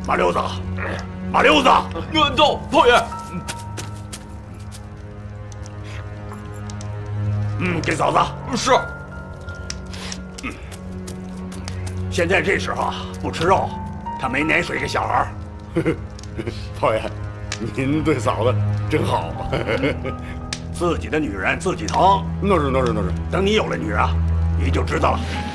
马六子，马六子， 到，炮爷。 给嫂子。 是。 现在这时候啊，不吃肉，他没奶水给小孩。 炮爷，您对嫂子真好。 自己的女人自己疼。 那是。 等你有了女人啊，你就知道了。